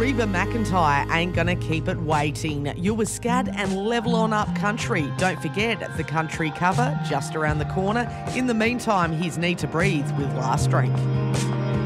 Reba McEntire ain't gonna keep it waiting. You were Scad and level on up country. Don't forget the country cover just around the corner. In the meantime, here's Need to Breathe with Last Drink.